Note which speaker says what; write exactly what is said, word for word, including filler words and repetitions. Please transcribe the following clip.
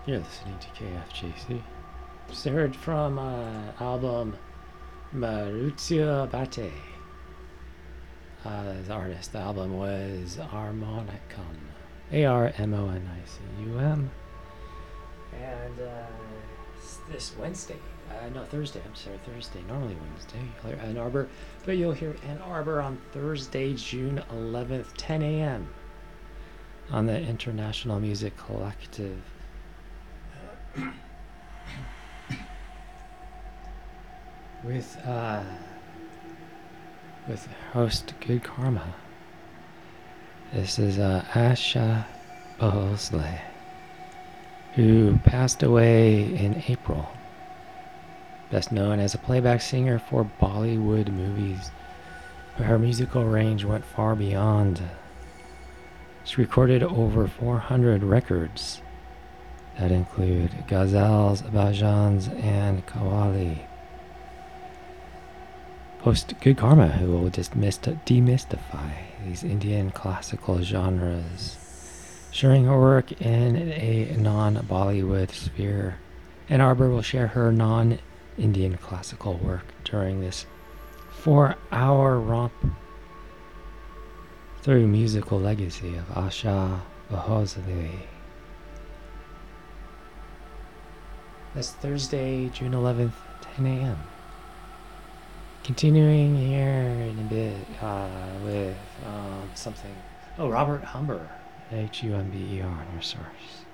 Speaker 1: You're listening to K F J C. Just heard from uh, album Maruzio Abate. Uh, the artist, the album was Armonicum. A R M O N I C U M. And uh, this Wednesday, uh, no, Thursday, I'm sorry, Thursday, normally Wednesday, you'll hear Ann Arbor, but you'll hear Ann Arbor on Thursday, June eleventh, ten a.m. on the International Music Collective. with uh, with host Good Karma. This is uh, Asha Bhosle, who passed away in April. Best known as a playback singer for Bollywood movies, but her musical range went far beyond. She recorded over four hundred records that include ghazals, bhajans, and qawwali. Host Good Karma, who will just demystify these Indian classical genres, sharing her work in a non-Bollywood sphere. Ann Arbor will share her non-Indian classical work during this four-hour romp through musical legacy of Asha Bhosle. That's Thursday, June eleventh, ten a.m. Continuing here in a bit uh, with um, something. Oh, Robert Humber, H U M B E R, on your source.